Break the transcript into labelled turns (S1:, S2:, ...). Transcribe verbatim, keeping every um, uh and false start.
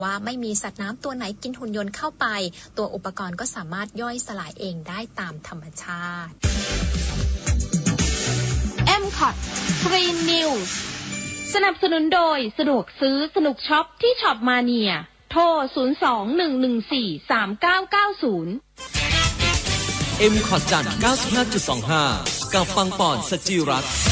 S1: ว่าไม่มีสัตว์น้ำตัวไหนกินหุ่นยนต์เข้าไปตัวอุปกรณ์ก็สามารถย่อยสลายเองได้ตามธรรมชาติ
S2: เอ็ม ซี โอ ที Green News สนับสนุนโดยสะดวกซื้อสนุกช็อปที่ช็อปมาเนียโทรศูนย์ สอง หนึ่ง หนึ่ง สี่ สาม เก้า เก้า ศูนย์
S3: เอ็ม ซี โอ ที จันทร์ เก้าสิบห้าจุดสองห้า กับปังปอนสจิรัตน์